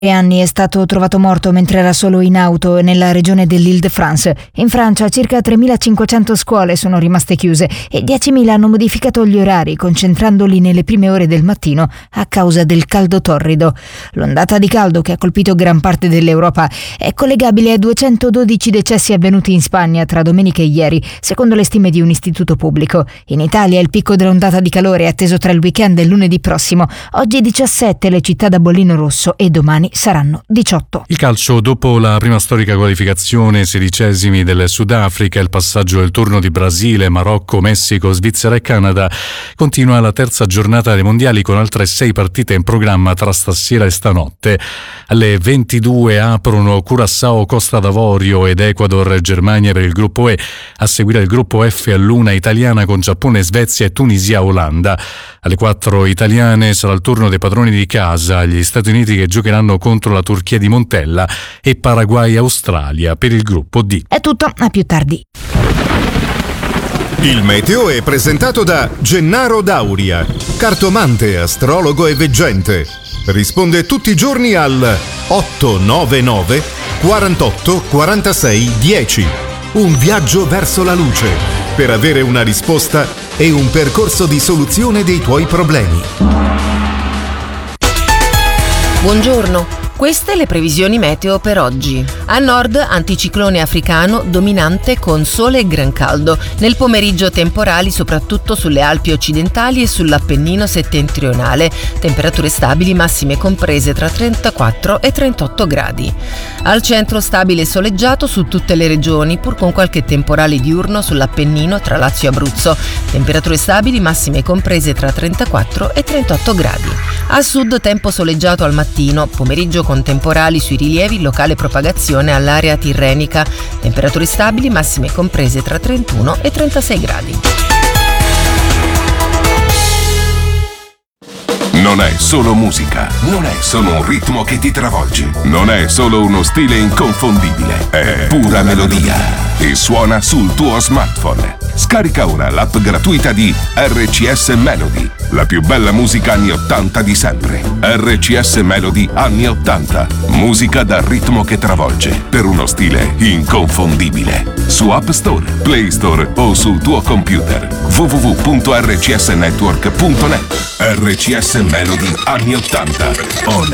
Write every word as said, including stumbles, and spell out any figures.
anni è stato trovato morto mentre era solo in auto nella regione dell'Île-de-France. In Francia circa tremilacinquecento scuole sono rimaste chiuse e diecimila hanno modificato gli orari, concentrandoli nelle prime ore del mattino a causa del caldo torrido. L'ondata di caldo che ha colpito gran parte dell'Europa è collegabile ai duecentododici decessi avvenuti in Spagna tra domenica e ieri, secondo le stime di un istituto pubblico. In Italia il picco dell'ondata di calore è atteso tra il weekend e il lunedì prossimo. Oggi diciassette le città da bollino rosso e domani saranno diciotto. Il calcio, dopo la prima storica qualificazione, sedicesimi del Sudafrica, il passaggio del turno di Brasile, Marocco, Messico, Svizzera e Canada, continua la terza giornata dei mondiali con altre sei partite in programma tra stasera e stanotte. Alle ventidue aprono Curaçao, Costa d'Avorio ed Ecuador, Germania per il gruppo E, a seguire il gruppo F all'una italiana con Giappone, Svezia e Tunisia, Olanda. Alle quattro italiane sarà il turno dei padroni di casa, gli Stati Uniti che giocheranno contro la Turchia di Montella e Paraguay-Australia per il gruppo D. È tutto, a più tardi. Il meteo è presentato da Gennaro Dauria, cartomante, astrologo e veggente. Risponde tutti i giorni al otto nove nove quarantotto quarantasei dieci. Un viaggio verso la luce per avere una risposta e un percorso di soluzione dei tuoi problemi. Buongiorno. Queste le previsioni meteo per oggi. A nord anticiclone africano dominante con sole e gran caldo. Nel pomeriggio temporali soprattutto sulle Alpi occidentali e sull'Appennino settentrionale. Temperature stabili massime comprese tra trentaquattro e trentotto gradi. Al centro stabile e soleggiato su tutte le regioni, pur con qualche temporale diurno sull'Appennino tra Lazio e Abruzzo. Temperature stabili massime comprese tra trentaquattro e trentotto gradi. A sud tempo soleggiato al mattino, pomeriggio con temporali sui rilievi, locale propagazione all'area tirrenica. Temperature stabili massime comprese tra trentuno e trentasei gradi. Non è solo musica, non è solo un ritmo che ti travolge, non è solo uno stile inconfondibile, è pura melodia e suona sul tuo smartphone. Scarica ora l'app gratuita di R C S Melody, la più bella musica anni ottanta di sempre. R C S Melody anni ottanta, musica dal ritmo che travolge, per uno stile inconfondibile. Su App Store, Play Store o sul tuo computer. w w w punto r c s network punto net. R C S Melody anni ottanta. On